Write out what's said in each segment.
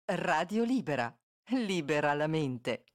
Radio Libera. Libera la mente.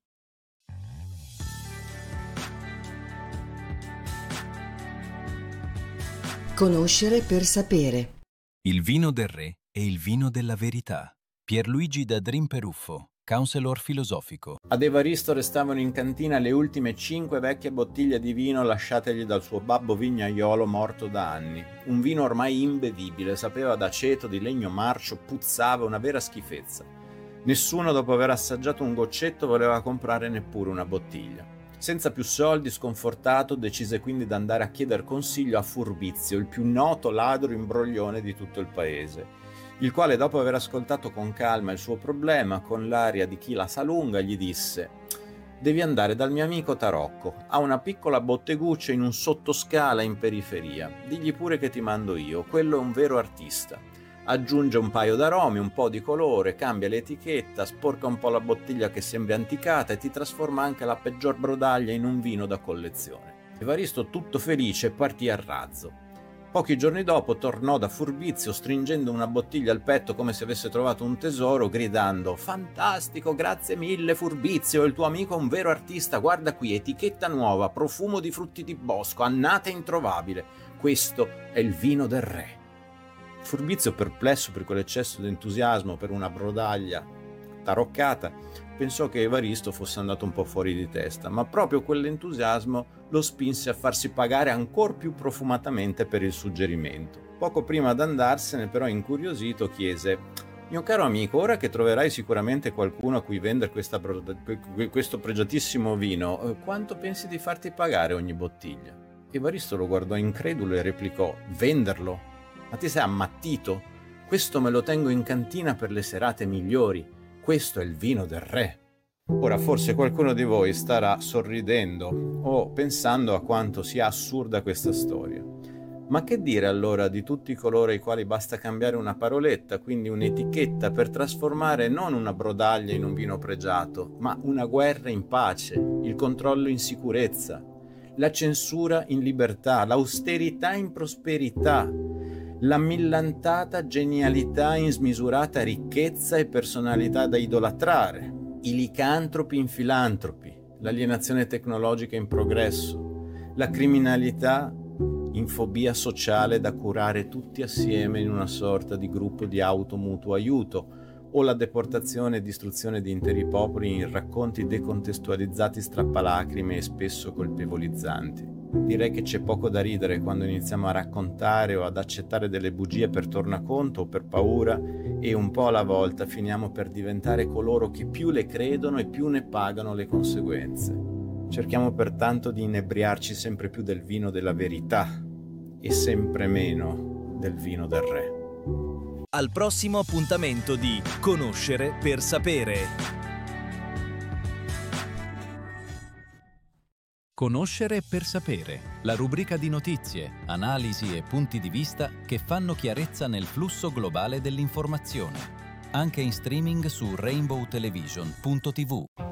Conoscere per sapere. Il vino del re e il vino della verità. Pierluigi da Drimperuffo, counselor filosofico. Ad Evaristo restavano in cantina le ultime 5 vecchie bottiglie di vino lasciategli dal suo babbo vignaiolo morto da anni. Un vino ormai imbevibile, sapeva d'aceto, di legno marcio, puzzava, una vera schifezza. Nessuno, dopo aver assaggiato un goccetto, voleva comprare neppure una bottiglia. Senza più soldi, sconfortato, decise quindi d'andare a chieder consiglio a Furbizio, il più noto ladro imbroglione di tutto il paese, il quale, dopo aver ascoltato con calma il suo problema, con l'aria di chi la sa lunga, gli disse: «Devi andare dal mio amico Tarocco, ha una piccola botteguccia in un sottoscala in periferia, digli pure che ti mando io, quello è un vero artista. Aggiunge un paio d'aromi, un po' di colore, cambia l'etichetta, sporca un po' la bottiglia che sembri anticata e ti trasforma anche la peggior brodaglia in un vino da collezione». Evaristo, tutto felice, partì a razzo. Pochi giorni dopo tornò da Furbizio stringendo una bottiglia al petto come se avesse trovato un tesoro, gridando: «Fantastico, grazie mille Furbizio, il tuo amico è un vero artista, guarda qui, etichetta nuova, profumo di frutti di bosco, annata introvabile, questo è il vino del re». Furbizio, perplesso per quell'eccesso di entusiasmo per una brodaglia taroccata, pensò che Evaristo fosse andato un po' fuori di testa, ma proprio quell'entusiasmo lo spinse a farsi pagare ancor più profumatamente per il suggerimento. Poco prima d'andarsene, però, incuriosito, chiese: «Mio caro amico, ora che troverai sicuramente qualcuno a cui vendere questo pregiatissimo vino, quanto pensi di farti pagare ogni bottiglia?» Evaristo lo guardò incredulo e replicò: «Venderlo? Ma ti sei ammattito? Questo me lo tengo in cantina per le serate migliori. Questo è il vino del re». Ora, forse qualcuno di voi starà sorridendo o pensando a quanto sia assurda questa storia. Ma che dire allora di tutti coloro ai quali basta cambiare una paroletta, quindi un'etichetta, per trasformare non una brodaglia in un vino pregiato, ma una guerra in pace, il controllo in sicurezza, la censura in libertà, l'austerità in prosperità, la millantata genialità in smisurata ricchezza e personalità da idolatrare, i licantropi in filantropi, l'alienazione tecnologica in progresso, la criminalità in fobia sociale da curare tutti assieme in una sorta di gruppo di automutuo aiuto, o la deportazione e distruzione di interi popoli in racconti decontestualizzati strappalacrime e spesso colpevolizzanti. Direi che c'è poco da ridere quando iniziamo a raccontare o ad accettare delle bugie per tornaconto o per paura, e un po' alla volta finiamo per diventare coloro che più le credono e più ne pagano le conseguenze. Cerchiamo pertanto di inebriarci sempre più del vino della verità e sempre meno del vino del re. Al prossimo appuntamento di Conoscere per sapere. Conoscere per sapere, la rubrica di notizie, analisi e punti di vista che fanno chiarezza nel flusso globale dell'informazione. Anche in streaming su rainbowtelevision.tv.